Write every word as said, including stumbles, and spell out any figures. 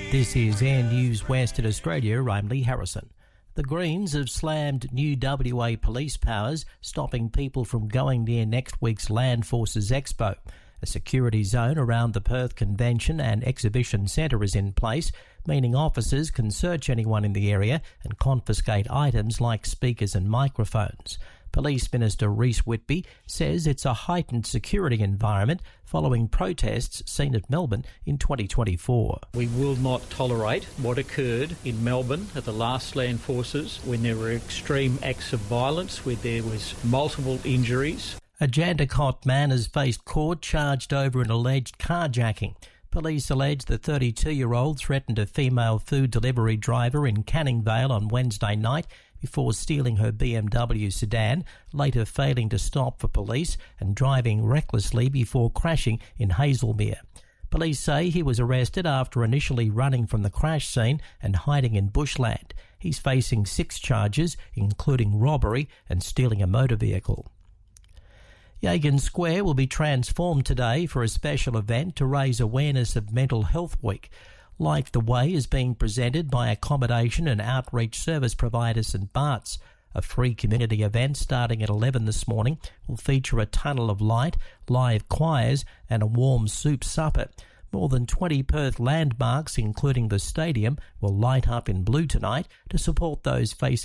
This is Air News West in Australia. I'm Lee Harrison. The Greens have slammed new W A police powers, stopping people from going near next week's Land Forces Expo. A security zone around the Perth Convention and Exhibition Centre is in place, meaning officers can search anyone in the area and confiscate items like speakers and microphones. Police Minister Reece Whitby says it's a heightened security environment following protests seen at Melbourne in twenty twenty-four. We will not tolerate what occurred in Melbourne at the last Land Forces when there were extreme acts of violence, where there was multiple injuries. A Jandakot man has faced court charged over an alleged carjacking. Police allege the thirty-two-year-old threatened a female food delivery driver in Canning Vale on Wednesday night before stealing her B M W sedan, later failing to stop for police and driving recklessly before crashing in Hazelmere. Police say he was arrested after initially running from the crash scene and hiding in bushland. He's facing six charges, including robbery and stealing a motor vehicle. Yagan Square will be transformed today for a special event to raise awareness of Mental Health Week. Light the Way is being presented by accommodation and outreach service provider St Bart's. A free community event starting at eleven this morning will feature a tunnel of light, live choirs and a warm soup supper. More than twenty Perth landmarks, including the stadium, will light up in blue tonight to support those facing